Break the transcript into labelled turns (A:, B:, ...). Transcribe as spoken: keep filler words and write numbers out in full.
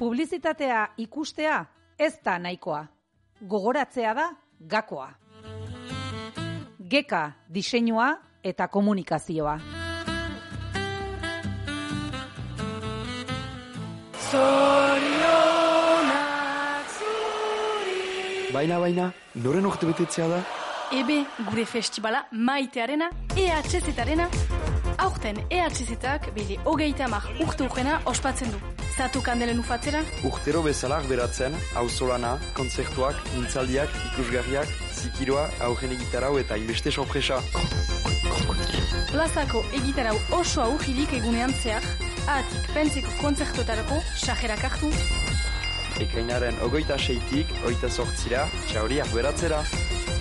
A: Publizitatea ikustea ez da nahikoa. Gogoratzea da gakoa. Geka diseinua eta komunikazioa.
B: Zorionak zuri.
C: Baina, baina, noren urte betetzea da?
B: Ebe, gure festivala maitearena, E H Z-arena. Aurten E H Z-ak bere hogeita hamar urte urrena ospatzen du. Zatu kandelen ufatzera?
C: Urtero bezalak beratzen, auzolana, kontzertuak, mintzaldiak, ikusgarriak, zikiroa, aurren egitarau eta inbeste sorpresa.
B: Plazako egitarau oso aurrilik egunean zehar, ahatik pentseko kontzertuetarako sajerak hartu.
C: Ekainaren ogoita seitik, oita sortzira, txauriak beratzera.